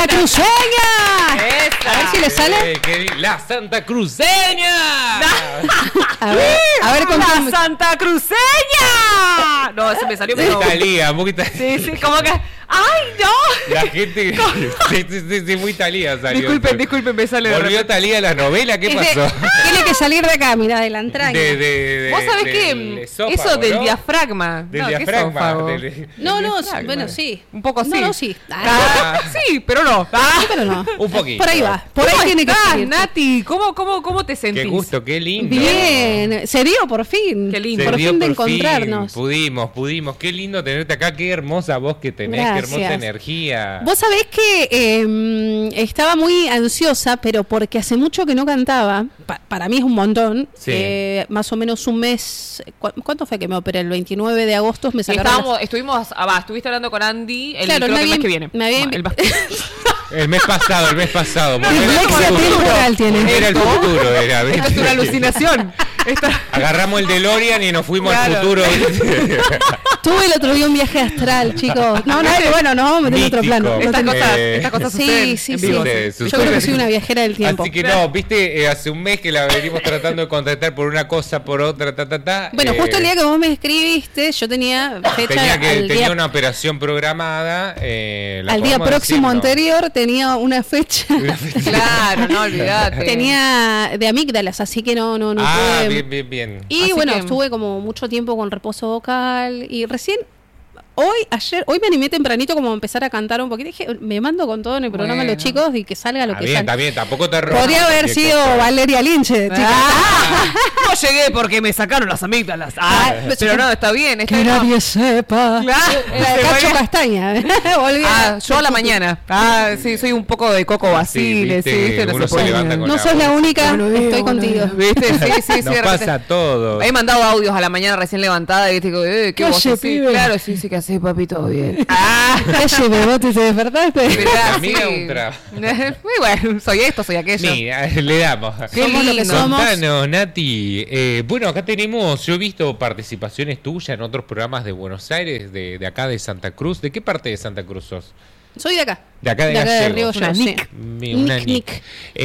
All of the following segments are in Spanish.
Cruceña! ¡Esa! A ver si le sale. ¡La Santa Cruceña! A ver con ¡La quién- Santa Cruceña! No, ese me salió pero... Talía, muy Sí, sí, como que... ¡Ay, no! La gente... sí, muy Talía salió. Disculpen, me sale de ¿Volvió repente. Talía a la novela? ¿Qué pasó? Tiene que salir de acá, mira, de la entraña. ¿Vos sabés del qué? esófago, Eso del ¿no? diafragma. Del No, ¿qué diafragma. esófago? No, Diafragma. bueno, sí. Un poco así. No, sí. Sí, pero no. Sí, pero no. Un poquito. Por ahí va. Por ahí ¿Cómo tiene que estás, salir. Nati? ¿Cómo te sentís? Qué gusto, qué lindo. Bien. Se dio por fin. Qué lindo. Se Por dio fin de por encontrarnos. Pudimos. Qué lindo tenerte acá. Qué hermosa voz que tenés. Qué hermosa Gracias. energía. Vos sabés que estaba muy ansiosa, pero porque hace mucho que no cantaba. Para mí es un montón. Sí. Más o menos un mes. ¿Cuánto fue que me operé? El 29 de agosto me sacaron. Estuviste hablando con Andy Claro, creo que el mes que viene. me había El mes pasado. Dislexia temporal tiene. Era el futuro, era. Esto es una alucinación. Agarramos el DeLorean y nos fuimos Claro. al futuro. Tuve el otro día un viaje astral, chicos. No, bueno, nos vamos a meter en otro Místico. plano. Estas cosas Sí, suceden sí, en sí. vivo. Yo creo que soy una viajera del tiempo. Así que no, viste, hace un mes que la venimos tratando de contactar por una cosa, por otra, Bueno, justo el día que vos me escribiste, yo tenía fecha tenía una operación programada. al día próximo anterior tenía una fecha. Claro, no olvidate. Tenía de amígdalas, así que no pude. Bien. Y Así bueno, que- estuve como mucho tiempo con reposo vocal y recién hoy me animé tempranito como a empezar a cantar un poquito. Dije, me mando con todo en el programa Bueno. los chicos y que salga lo que salga. Está bien, tampoco te rompas. Podría haber cualquier sido cosa. Valeria Lynch, chica. No llegué porque me sacaron las amígdalas. pues, Pero no, está bien. Que nadie sepa. Claro. Era de Cacho Castaña. Volví a- Yo a la mañana. Sí, soy un poco de Coco Basile. Sí, ¿viste? uno No se se puede. levanta con No la sos la voz. única, Buenos días, estoy buenos contigo. días. ¿Viste? Sí, Nos de repente. pasa a todos. He mandado audios a la mañana recién levantada y digo, ¿qué voz Oye, así? pibe. Claro, sí, ¿qué haces, papi? Todo bien. Oye, vos te despertaste. Mirá, Amiga, sí. un trabajo. Muy bueno, soy esto, soy aquello. Mira, le damos. Qué Somos lo que lindo. somos. Contanos, Nati. Bueno, acá yo he visto participaciones tuyas en otros programas de Buenos Aires, de acá de Santa Cruz. ¿De qué parte de Santa Cruz sos? Soy de acá. De acá de Río Gallegos. Gallegos, sí. Una Nick. Nick.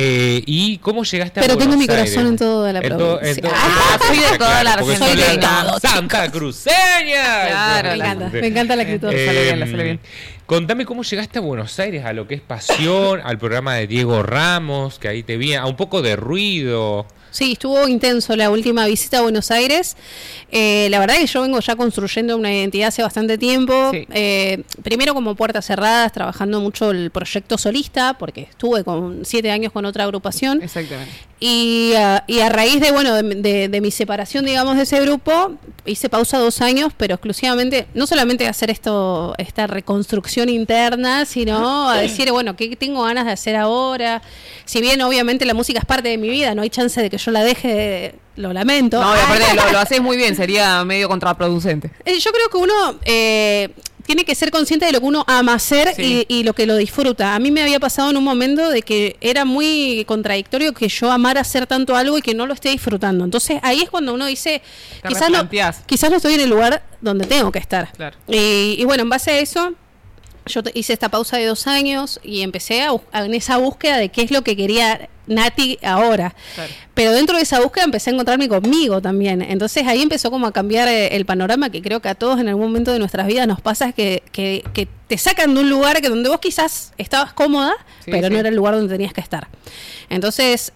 ¿Y cómo llegaste a Pero Buenos tengo mi Aires? corazón en toda la provincia. Soy de toda la porque Argentina. sos Soy de la todo, Santa Cruceña. Claro, Me encanta la actitud. La sale bien. Contame cómo llegaste a Buenos Aires, a lo que es Pasión, al programa de Diego Ramos, que ahí te vi, a un poco de ruido. Sí, estuvo intenso la última visita a Buenos Aires. La verdad que yo vengo ya construyendo una identidad hace bastante tiempo. Sí. Primero como puertas cerradas, trabajando mucho el proyecto solista, porque estuve con 7 años con otra agrupación. Exactamente. Y a raíz de mi separación, digamos, de ese grupo, hice pausa 2 años, pero exclusivamente, no solamente a hacer esta reconstrucción interna, sino a decir, bueno, ¿qué tengo ganas de hacer ahora? Si bien obviamente la música es parte de mi vida, no hay chance de que yo la deje, lo lamento. No, y aparte lo haces muy bien, sería medio contraproducente. Yo creo que uno tiene que ser consciente de lo que uno ama hacer Sí. y lo que lo disfruta. A mí me había pasado en un momento de que era muy contradictorio que yo amara hacer tanto algo y que no lo esté disfrutando. Entonces ahí es cuando uno dice, Te quizás no estoy en el lugar donde tengo que estar. Claro. Y bueno, en base a eso, yo hice esta pausa de 2 años y empecé en esa búsqueda de qué es lo que quería Nati ahora. Claro. Pero dentro de esa búsqueda empecé a encontrarme conmigo también. Entonces ahí empezó como a cambiar el panorama, que creo que a todos en algún momento de nuestras vidas nos pasa, que te sacan de un lugar que donde vos quizás estabas cómoda, Sí, pero sí. no era el lugar donde tenías que estar. Entonces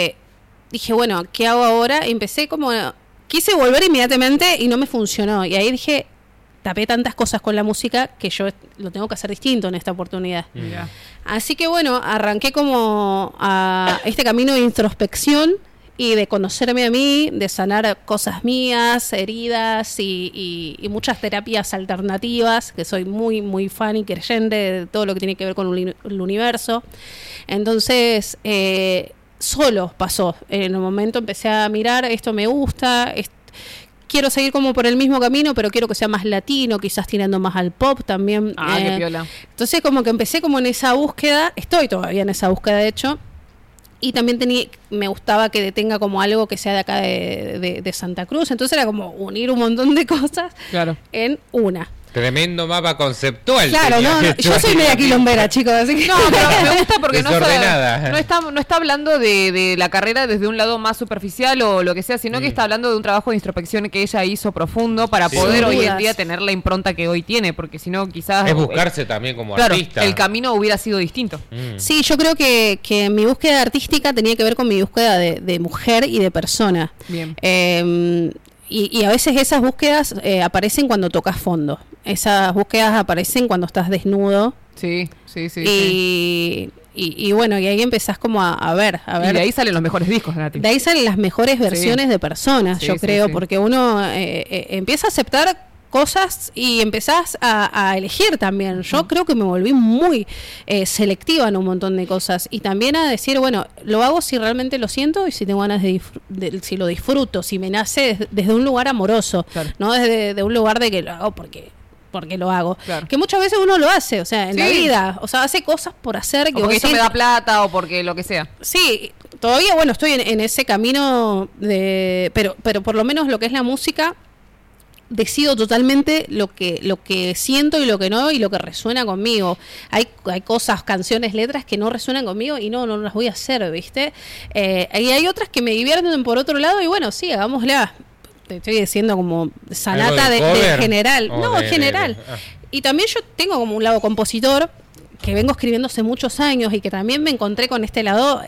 dije, bueno, ¿qué hago ahora? Y empecé quise volver inmediatamente y no me funcionó. Y ahí dije, tapé tantas cosas con la música que yo lo tengo que hacer distinto en esta oportunidad. Mirá. Así que bueno, arranqué como a este camino de introspección y de conocerme a mí, de sanar cosas mías, heridas y muchas terapias alternativas, que soy muy, muy fan y creyente de todo lo que tiene que ver con el universo. Entonces, solo pasó. En un momento empecé a mirar, esto me gusta, quiero seguir como por el mismo camino, pero quiero que sea más latino, quizás tirando más al pop también. Qué piola. Entonces como que empecé como en esa búsqueda, estoy todavía en esa búsqueda de hecho, y también me gustaba que tenga como algo que sea de acá de Santa Cruz, entonces era como unir un montón de cosas Claro. en una. Tremendo mapa conceptual. Claro, tenía no, que yo soy media quilombera, chicos, así que... No, pero me gusta porque Desordenada. no está hablando de la carrera desde un lado más superficial o lo que sea, sino que está hablando de un trabajo de introspección que ella hizo profundo para Sí. poder Sin hoy en dudas. día tener la impronta que hoy tiene, porque si no quizás... Es buscarse también como claro, artista. el camino hubiera sido distinto. Sí, yo creo que mi búsqueda artística tenía que ver con mi búsqueda de mujer y de persona. Bien. Y a veces esas búsquedas aparecen cuando tocas fondo. Esas búsquedas aparecen cuando estás desnudo. Sí, sí, sí. Sí. Y bueno, y ahí empezás como a ver. Y de ahí salen los mejores discos, Nati. De ahí salen las mejores versiones de personas, Sí, yo sí, creo, sí. porque uno empieza a aceptar cosas y empezás a elegir también. Yo creo que me volví muy selectiva en un montón de cosas y también a decir, bueno, lo hago si realmente lo siento y si tengo ganas si lo disfruto, si me nace desde un lugar amoroso, Claro. no desde de un lugar de que lo hago porque lo hago. Claro. Que muchas veces uno lo hace, o sea, en la Sí. vida, o sea, hace cosas por hacer que O porque vos eso me decís, da plata o porque lo que sea. sí, todavía, bueno, estoy en ese camino pero por lo menos lo que es la música, decido totalmente lo que siento y lo que no, y lo que resuena conmigo. Hay cosas, canciones, letras que no resuenan conmigo y no las voy a hacer, ¿viste? Y hay otras que me divierten por otro lado y bueno, sí, hagámosla. Te estoy diciendo como sanata ¿Algo de de cover? general. ¿O No, de- en general. Y también yo tengo como un lado compositor que vengo escribiendo hace muchos años y que también me encontré con este lado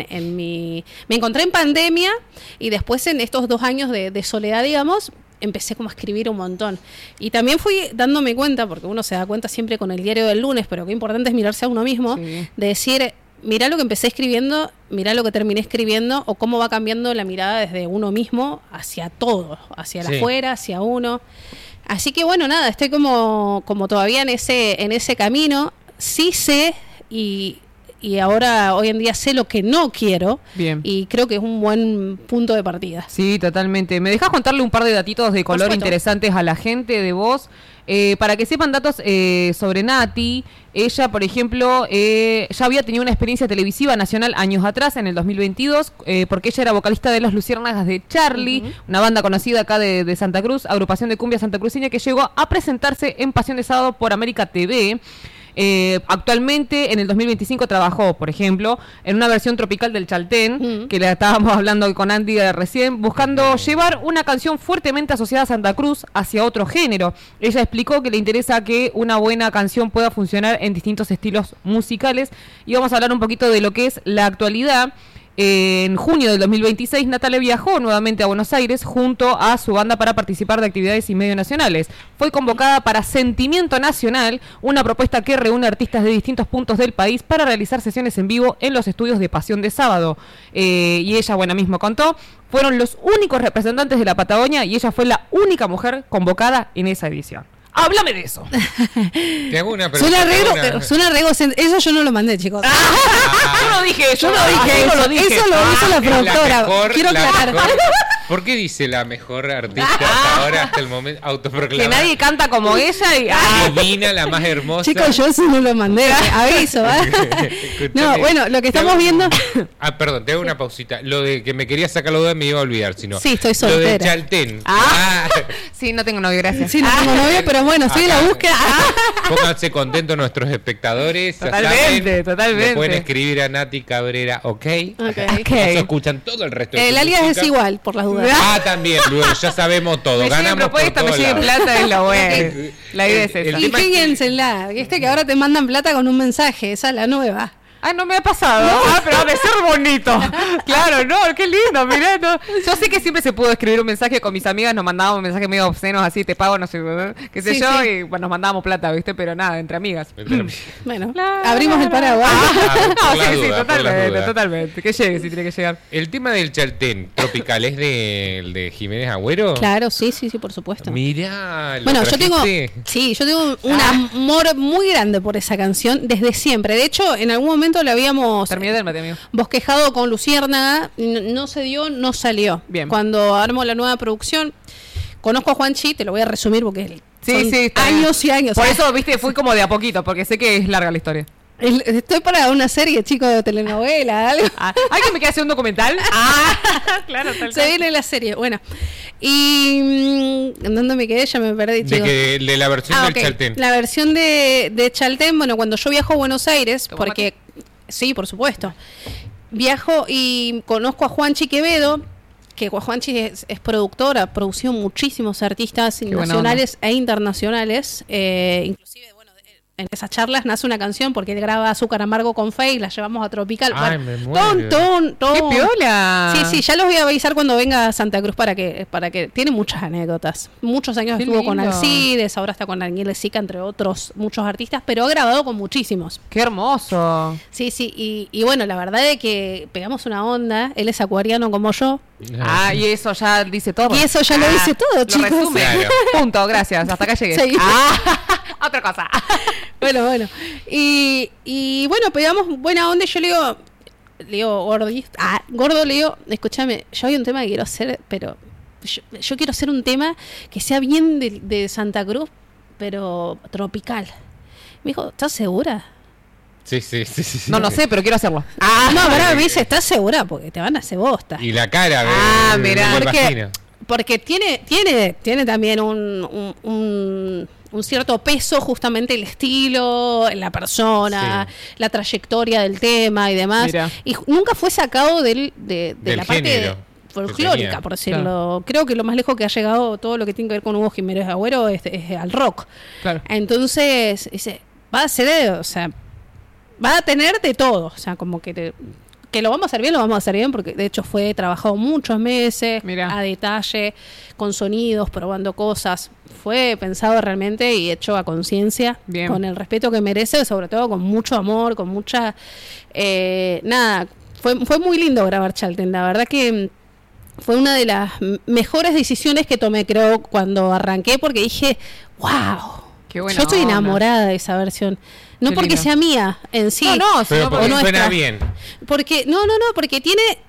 me encontré en pandemia y después en estos 2 años de soledad, digamos, empecé como a escribir un montón. Y también fui dándome cuenta, porque uno se da cuenta siempre con el diario del lunes, pero qué importante es mirarse a uno mismo, Sí. de decir, mirá lo que empecé escribiendo, mirá lo que terminé escribiendo, o cómo va cambiando la mirada desde uno mismo hacia todo, hacia Sí. afuera, hacia uno. Así que bueno, nada, estoy como todavía en ese camino. Sí sé y ahora hoy en día sé lo que no quiero. Bien. Y creo que es un buen punto de partida. Sí, totalmente. ¿Me dejas contarle un par de datitos de color supuesto. interesantes a la gente de vos? Para que sepan datos sobre Nati, ella, por ejemplo, ya había tenido una experiencia televisiva nacional años atrás, en el 2022, porque ella era vocalista de Las Luciérnagas de Charlie, una banda conocida acá de Santa Cruz, agrupación de cumbia santacruceña que llegó a presentarse en Pasión de Sábado por América TV. Actualmente, en el 2025, trabajó, por ejemplo, en una versión tropical del Chaltén, que le estábamos hablando con Andy recién, buscando llevar una canción fuertemente asociada a Santa Cruz hacia otro género. Ella explicó que le interesa que una buena canción pueda funcionar en distintos estilos musicales. Y vamos a hablar un poquito de lo que es la actualidad. En junio del 2026, Natalia viajó nuevamente a Buenos Aires junto a su banda para participar de actividades y medios nacionales. Fue convocada para Sentimiento Nacional, una propuesta que reúne artistas de distintos puntos del país para realizar sesiones en vivo en los estudios de Pasión de Sábado. Y ella, bueno, mismo contó, fueron los únicos representantes de la Patagonia y ella fue la única mujer convocada en esa edición. ¡Háblame de eso! Te hago una pregunta. Suena re egocéntrico. Eso yo no lo mandé, chicos. Yo no dije eso. Yo no dije yo eso. lo dije. Eso lo hizo la productora. Quiero aclarar. ¿Por qué dice la mejor artista hasta ahora, hasta el momento, Que autoproclamada? nadie canta como ella y... Divina, la más hermosa. Chicos, yo eso no lo mandé. Aviso, Escúchame. No, bueno, lo que Te estamos hago- viendo. Perdón, te hago una pausita. Lo de que me quería sacar la duda me iba a olvidar, si no. Sí, estoy Lo de soltera. Chaltén. Sí, no tengo novio, gracias. Sí, no tengo novio, pero bueno, estoy en la Acá. búsqueda. Pónganse contentos nuestros espectadores. ya Totalmente, saben. totalmente. Le pueden escribir a Nati Cabrera, ¿ok? Ok. Eso escuchan todo el resto de El su alias música. es igual, por las dudas. Ah, también, luego ya sabemos todo. Me lleguen Ganamos por propuestas, me todos lleguen lados. plata, es lo bueno. La idea es El esa. tema es que- Ingéniensela. Viste que ahora te mandan plata con un mensaje. Esa es la nueva. Ah, no me ha pasado. Ah, pero ha de ser bonito. Claro, no, qué lindo, mirá. No. Yo sé que siempre se pudo escribir un mensaje con mis amigas, nos mandábamos mensajes medio obscenos así, te pago, no sé, qué sé Sí, yo, sí. y bueno, nos mandábamos plata, ¿viste? Pero nada, entre amigas. Bueno, Claro. abrimos el paraguas. por No, la sí, sí, duda, por la totalmente, duda. totalmente. Que llegue si tiene que llegar. El tema del Chaltén tropical es de Jiménez Agüero. Claro, sí, por supuesto. Mirá, ¿lo Bueno, yo tengo un amor muy grande por esa canción desde siempre. De hecho, en algún momento la habíamos Terminé del mate, amigo. bosquejado con Luciérnaga, no se dio, no salió. Bien. Cuando armo la nueva producción, conozco a Juanchi, te lo voy a resumir porque son está bien. años y años. Por eso, viste, fui como de a poquito, porque sé que es larga la historia. Estoy para una serie, chicos, de telenovela, algo. ¿Alguien me quiere hacer un documental? Claro, tal Se viene la serie. Bueno, Y ¿en dónde me quedé? Ya me perdí, chicos. De la versión del ok. Chaltén. La versión de Chaltén, bueno, cuando yo viajo a Buenos Aires, ¿Tomás porque sí, por supuesto. Viajo y conozco a Juanchi Quevedo, que Juanchi es productor, ha producido muchísimos artistas Qué buena nacionales e internacionales. Inclusive, bueno, en esas charlas nace una canción porque él graba Azúcar Amargo con Fe y la llevamos a Tropical. Ay, Bueno, me muero. ¡Qué piola! Sí, ya los voy a avisar cuando venga a Santa Cruz para que tiene muchas anécdotas. Muchos años Qué estuvo con lindo. Alcides, ahora está con Daniel Sica, entre otros muchos artistas, pero ha grabado con muchísimos. ¡Qué hermoso! Sí, y bueno, la verdad es que pegamos una onda. Él es acuariano como yo. Ah, y eso ya dice todo. Y eso ya lo dice todo, lo chicos. resume. Claro. Punto, gracias. Hasta acá llegué. Sí. Otra cosa. Bueno. Y bueno, pegamos buena onda y yo le digo, Gordo, le digo, escúchame, yo hay un tema que quiero hacer, pero yo quiero hacer un tema que sea bien de Santa Cruz, pero tropical. Me dijo, ¿estás segura? Sí. No sé, pero quiero hacerlo. No, pará, me dice, ¿estás segura? Porque te van a hacer bosta. Y la cara, mirá. me Porque, imagino. porque tiene también un cierto peso justamente el estilo, la persona, la trayectoria del tema y demás. Mirá. Y nunca fue sacado de Del la parte género que folclórica, tenía. por decirlo. Creo que lo más lejos que ha llegado todo lo que tiene que ver con Hugo Jiménez Agüero es al rock. Claro. Entonces, dice, va a ser, o sea, va a tener de todo. O sea, como que lo vamos a hacer bien, porque de hecho fue trabajado muchos meses, Mirá. a detalle, con sonidos, probando cosas. Fue pensado realmente y hecho a conciencia, Bien. con el respeto que merece, sobre todo con mucho amor, con mucha... fue muy lindo grabar Chaltén, la verdad que fue una de las mejores decisiones que tomé, creo, cuando arranqué, porque dije, wow, Qué buena yo estoy onda. enamorada de esa versión. No Qué porque lindo. sea mía en sí. No, Pero sino porque no suena está. bien. Porque, porque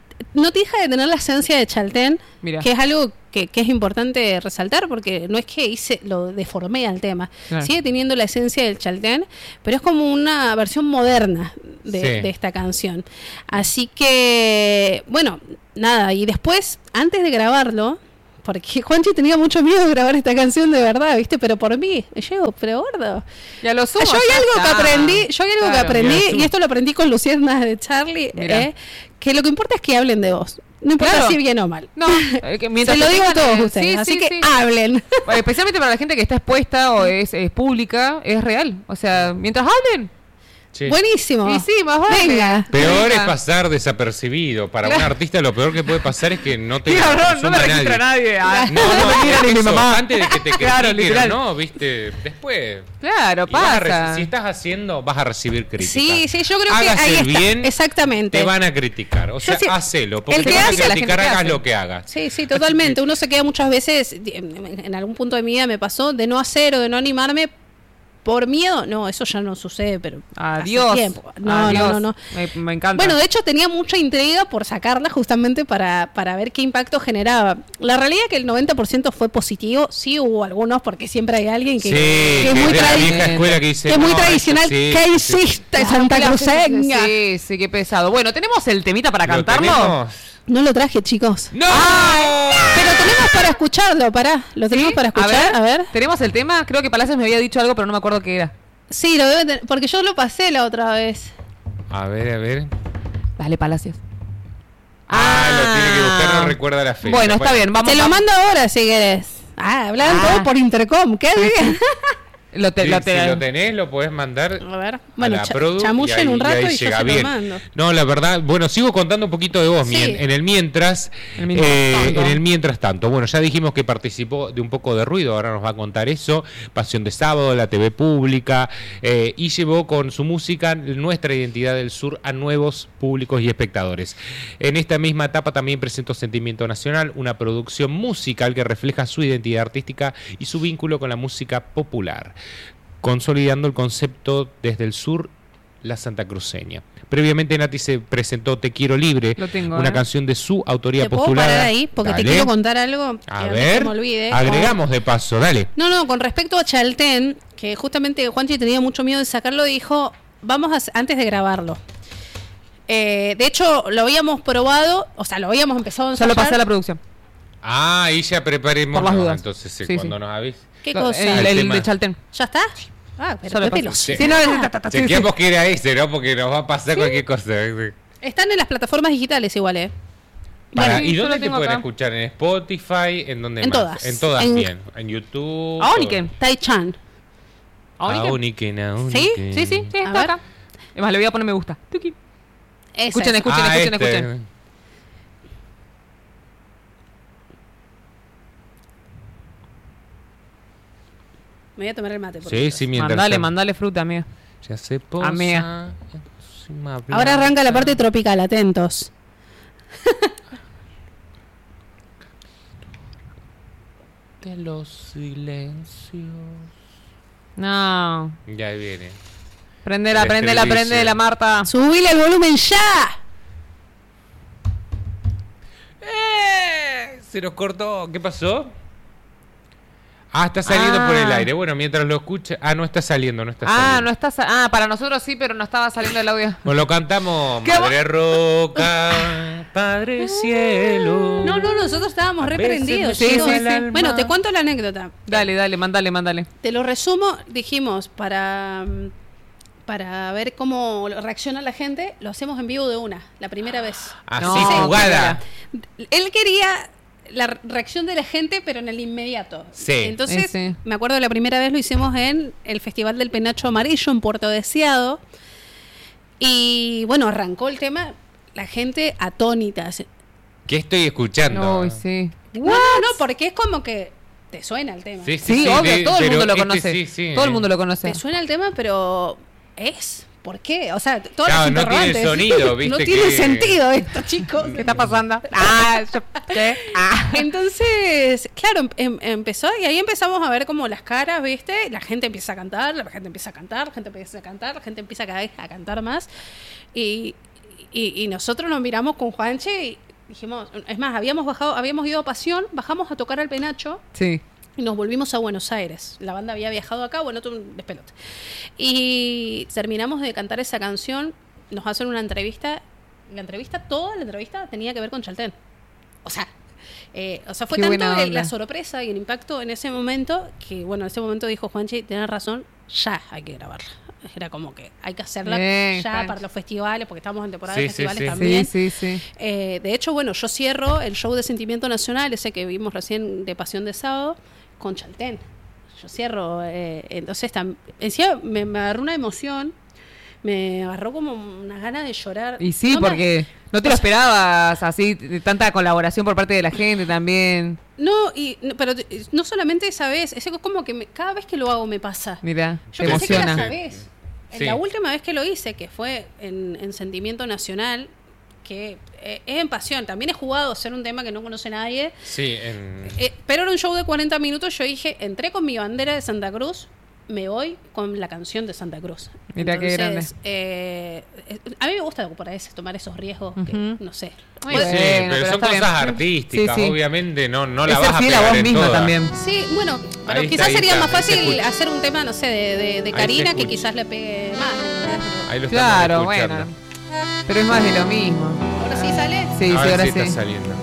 no deja de tener la esencia de Chaltén, Mirá. que es algo que es importante resaltar, porque no es que lo deformé al tema. Claro. Sigue teniendo la esencia del Chaltén, pero es como una versión moderna Sí. de esta canción. Así que, bueno, nada, y después, antes de grabarlo, porque Juanchi tenía mucho miedo de grabar esta canción de verdad, ¿viste? Pero por mí, yo, pero gordo. Ya lo sumo. Yo hay ya algo que está. aprendí, Mira tú. y esto lo aprendí con Luciana de Charlie, Mirá. que lo que importa es que hablen de vos. No importa Claro. si bien o mal. No, Se mientras lo te digo a tengan, todos ustedes, sí, así sí, que sí. hablen. Bueno, especialmente para la gente que está expuesta o es pública, es real. O sea, mientras hablen. Sí. Buenísimo. Y sí, más vale. Venga. Peor Venga. es pasar desapercibido. Para un Claro. artista lo peor que puede pasar es que no te Claro, no me consuma registra nadie. Ah, No, no, mira ni mi eso, mamá. antes de que te Claro, critiquen, literal. no, viste, después. Claro, Y vas a pasa. si estás haciendo, vas a recibir críticas. Sí, yo creo Hágase que ahí está. bien, Exactamente. te van a criticar. O sea, sí- hacelo, porque el te que van a hace, la criticar, gente que hagas hace. lo que hagas. Sí, totalmente. Uno se queda muchas veces, en algún punto de mi vida me pasó, de no hacer o de no animarme por miedo. No, eso ya no sucede, pero hace Adiós. tiempo. No. Adiós. Me encanta. Bueno, de hecho tenía mucha intriga por sacarla justamente para ver qué impacto generaba. La realidad es que el 90% fue positivo. Sí hubo algunos, porque siempre hay alguien que, Sí, que es que muy es de la tradicional. vieja escuela que dice, Que es muy no, tradicional. esto sí, ¿Qué sí. hiciste, Santa Cruceña? Sí, qué pesado. Bueno, ¿tenemos el temita para ¿Lo cantarlo? tenemos? No lo traje, chicos. ¡No! Pero tenemos para escucharlo, pará. Lo tenemos ¿Sí? para escuchar. A ver. ¿Tenemos el tema? Creo que Palacios me había dicho algo, pero no me acuerdo qué era. Sí, lo debe tener, porque yo lo pasé la otra vez. A ver. Dale, Palacios. Lo tiene que buscar, no recuerda la fecha. Bueno, está bien, vamos. Te lo vamos. mando ahora si querés. Hablan todos por intercom. ¿Qué bien? Si lo tenés, lo podés mandar A ver. a Bueno, la produ chamullen un rato y yo llega se lo bien. mando. No, la verdad, bueno, sigo contando un poquito de vos. Sí. En el mientras, En el mientras tanto. bueno, ya dijimos que participó de Un Poco de Ruido, ahora nos va a contar eso, Pasión de Sábado, la TV pública, y llevó con su música nuestra identidad del sur a nuevos públicos y espectadores. En esta misma etapa también presentó Sentimiento Nacional, una producción musical que refleja su identidad artística y su vínculo con la música popular, consolidando el concepto desde el sur, la santacruceña. Previamente Nati se presentó Te Quiero Libre, Lo tengo, una ¿eh? canción de su autoría ¿Te puedo postulada. parar ahí? Porque te Dale. quiero contar algo que A no ver, se me olvide. agregamos de paso, dale. No, con respecto a Chaltén, que justamente Juanchi tenía mucho miedo de sacarlo, dijo, antes de grabarlo. De hecho, lo habíamos probado, o sea, lo habíamos empezado a Ya lo ensayar. pasé a la producción. Ahí ya preparemos. Por las dudas. Entonces, Sí, cuando sí. nos avise. ¿Qué cosa? El tema. de Chaltén. ¿Ya está? Ah, pero Solo Pepe pasa. lo Sí. sé. Sí, no, sí, Chequeamos que era ese, ¿no? Porque nos va a pasar cualquier cosa. Están en las plataformas digitales igual, Para, Sí, ¿y yo dónde lo te tengo pueden acá. escuchar? ¿En Spotify? ¿En dónde En más? todas. En todas, En- bien. En YouTube. Aoniken. Tai-chan. Aoniken, Aoniken. ¿Sí? Sí, sí, sí, A está ver. acá. Es más, le voy a poner me gusta. Tuki. Esa Escuchen, es. escuchen, escuchen, este. escuchen. Me voy a tomar el mate. por Sí, favor. sí, mientras. Mandale, mandale fruta, amiga. Ya se posa. Amiga. encima Ahora blanca arranca la parte tropical, atentos. de los silencios. No. Ya viene. Prendela, El prendela, estribillo. prendela, Marta. ¡Subile el volumen ya! Se nos cortó. ¿Qué pasó? Ah, está saliendo por el aire. Bueno, mientras lo escuche. Ah, no está saliendo, no está saliendo. No está. Para nosotros sí, pero no estaba saliendo el audio. Bueno, lo cantamos. ¿Qué Madre Roca, Padre Cielo. No, nosotros estábamos A veces reprendidos. me Sí, chicos. sí, lleva el sí. alma. Bueno, te cuento la anécdota. Dale, dale, mandale. Te lo resumo, dijimos, para ver cómo reacciona la gente, lo hacemos en vivo de una, la primera vez. Así No, jugada. Él quería la reacción de la gente, pero en el inmediato. Sí. Entonces, Sí. me acuerdo la primera vez lo hicimos en el Festival del Penacho Amarillo en Puerto Deseado. Y bueno, arrancó el tema, la gente atónita. ¿Qué estoy escuchando? Uy, sí. No, porque es como que te suena el tema. Sí, obvio, todo el mundo lo pero conoce. sí, sí, Todo el mundo lo conoce. Te suena el tema, pero ¿por qué? O sea, todas Claro, las no tiene interrogantes. sonido, ¿viste? No tiene que- sentido esto, chicos. ¿Qué está pasando? ¿Qué? Entonces, claro, empezó y ahí empezamos a ver como las caras, ¿viste? La gente empieza a cantar, la gente empieza a cantar, la gente empieza a cantar, la gente empieza cada vez a cantar más. Y nosotros nos miramos con Juanche y dijimos, es más, habíamos ido a Pasión, bajamos a tocar al Penacho. Sí. Y nos volvimos a Buenos Aires. La banda había viajado acá, bueno, todo un despelote. Y terminamos de cantar esa canción, nos hacen una entrevista. Toda la entrevista tenía que ver con Chaltén. O sea, fue Qué buena tanto onda. la sorpresa y el impacto en ese momento que, bueno, en ese momento dijo Juanchi, tenés razón, ya hay que grabarla. Era como que hay que hacerla Bien, ya Juanchi. para los festivales, porque estamos en temporada Sí, de sí, festivales sí. también. Sí. De hecho, bueno, yo cierro el show de Sentimiento Nacional, ese que vimos recién de Pasión de Sábado, con Chaltén. Yo cierro, entonces encima me agarró una emoción, me agarró como una gana de llorar. Y sí, No me- porque no te lo esperabas así, de tanta colaboración por parte de la gente también. No, pero no solamente esa vez, es como que cada vez que lo hago me pasa. Mira, Yo te pensé que era emociona. esa vez. Sí. La última vez que lo hice, que fue en Sentimiento Nacional, que es en Pasión, también he jugado a hacer un tema que no conoce nadie, Sí, pero era un show de 40 minutos, yo dije, entré con mi bandera de Santa Cruz, me voy con la canción de Santa Cruz. Mirá qué Entonces, a mí me gusta por ahí tomar esos riesgos, que, Ujú. no sé. Muy sí, bueno, pero pero son está bien. cosas artísticas, Sí, sí. obviamente no la Es vas ser a fiel a pegar vos en misma todas. también. Sí, bueno, pero Ahí quizás está, sería ahí más está, ahí se fácil escucha. hacer un tema, no sé, de se Karina, que escucha. quizás le pegue más. ¿entendés? Ahí lo Claro, estamos escuchando. bueno. Pero es más de lo mismo. Ahora sí sale. Sí, Ahora ahora sí está sí. saliendo.